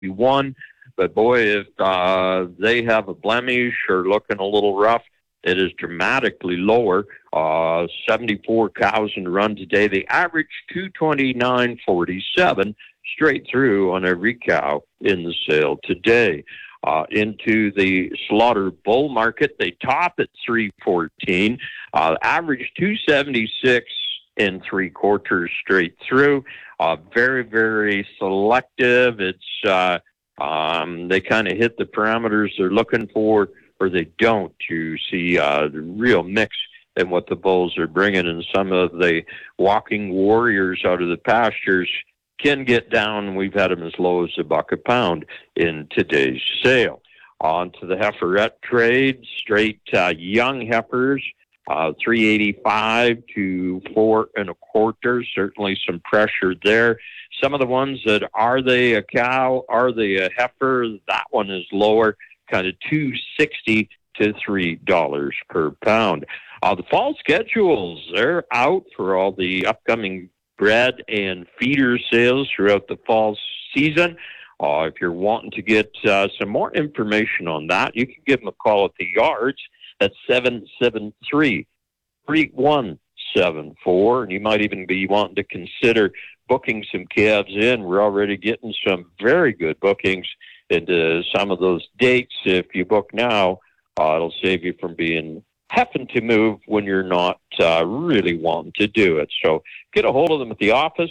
one. But boy, if they have a blemish or looking a little rough, it is dramatically lower. 74 cows in run today. They average 229.47 straight through on every cow in the sale today. Into the slaughter bull market, they top at 314, average 276 and 3/4 straight through. Very, very selective. It's they kind of hit the parameters they're looking for, or they don't. You see the real mix in what the bulls are bringing, and some of the walking warriors out of the pastures can get down. We've had them as low as $1 a pound in today's sale. On to the heiferette trade, straight young heifers, 385 to 4 1/4. Certainly some pressure there. Some of the ones that are they a cow, are they a heifer? That one is lower, kind of $2.60 to $3 per pound. The fall schedules, they're out for all the upcoming bred and feeder sales throughout the fall season. If you're wanting to get some more information on that, you can give them a call at the yards at 773-3174. And you might even be wanting to consider booking some calves in. We're already getting some very good bookings into some of those dates. If you book now, it'll save you from having to move when you're not really wanting to do it. So get a hold of them at the office,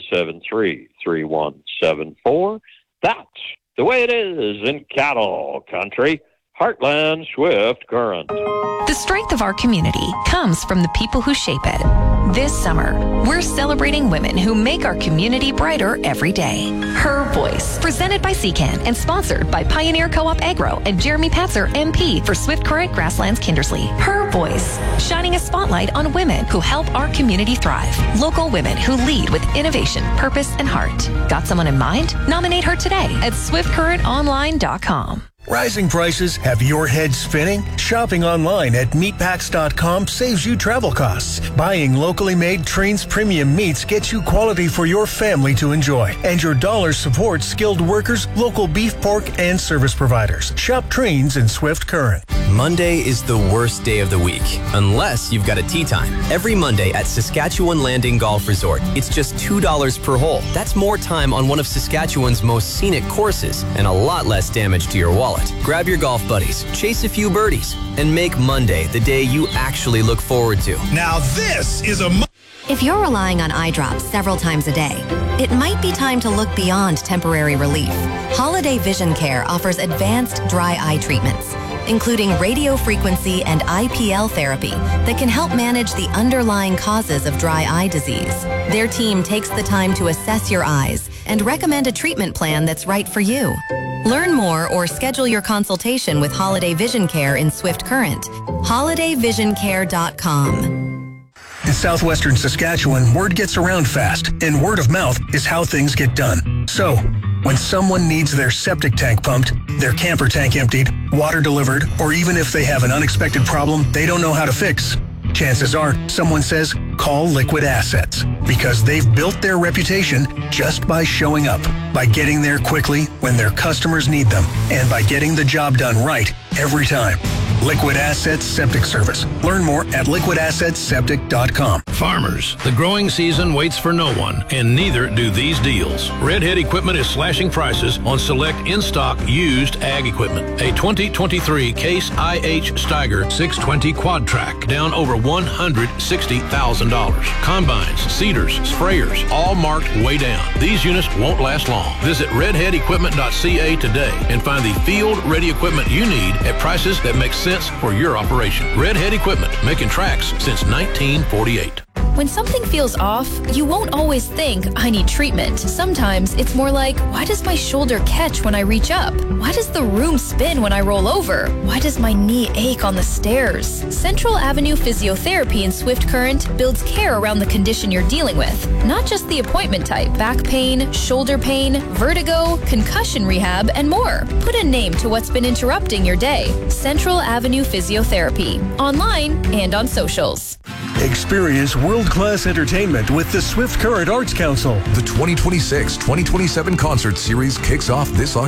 773-3174. That's the way it is in cattle country. Heartland Swift Current. The strength of our community comes from the people who shape it. This summer, we're celebrating women who make our community brighter every day. Her Voice, presented by Secan and sponsored by Pioneer Co-op Agro and Jeremy Patzer, MP for Swift Current Grasslands Kindersley. Her Voice, shining a spotlight on women who help our community thrive. Local women who lead with innovation, purpose, and heart. Got someone in mind? Nominate her today at swiftcurrentonline.com. Rising prices have your head spinning? Shopping online at meatpacks.com saves you travel costs. Buying locally made Trains Premium meats gets you quality for your family to enjoy. And your dollar supports skilled workers, local beef, pork, and service providers. Shop Trains in Swift Current. Monday is the worst day of the week, unless you've got a tee time. Every Monday at Saskatchewan Landing Golf Resort, it's just $2 per hole. That's more time on one of Saskatchewan's most scenic courses and a lot less damage to your wallet. Grab your golf buddies, chase a few birdies, and make Monday the day you actually look forward to. Now this is If you're relying on eye drops several times a day, it might be time to look beyond temporary relief. Holiday Vision Care offers advanced dry eye treatments, including radiofrequency and IPL therapy that can help manage the underlying causes of dry eye disease. Their team takes the time to assess your eyes and recommend a treatment plan that's right for you. Learn more or schedule your consultation with Holiday Vision Care in Swift Current. HolidayVisionCare.com. In southwestern Saskatchewan, word gets around fast, and word of mouth is how things get done. So, when someone needs their septic tank pumped, their camper tank emptied, water delivered, or even if they have an unexpected problem they don't know how to fix, chances are someone says, call Liquid Assets, because they've built their reputation just by showing up, by getting there quickly when their customers need them, and by getting the job done right every time. Liquid Assets Septic Service. Learn more at liquidassetseptic.com. Farmers, the growing season waits for no one, and neither do these deals. Redhead Equipment is slashing prices on select in-stock used ag equipment. A 2023 Case IH Steiger 620 Quad Track, down over $160,000. Combines, seeders, sprayers, all marked way down. These units won't last long. Visit redheadequipment.ca today and find the field-ready equipment you need at prices that make sense for your operation. Redhead Equipment, making tracks since 1948. When something feels off, you won't always think, I need treatment. Sometimes it's more like, why does my shoulder catch when I reach up? Why does the room spin when I roll over? Why does my knee ache on the stairs? Central Avenue Physiotherapy in Swift Current builds care around the condition you're dealing with, not just the appointment type. Back pain, shoulder pain, vertigo, concussion rehab, and more. Put a name to what's been interrupting your day. Central Avenue Physiotherapy, online and on socials. Experience world-class entertainment with the Swift Current Arts Council. The 2026-2027 concert series kicks off this October.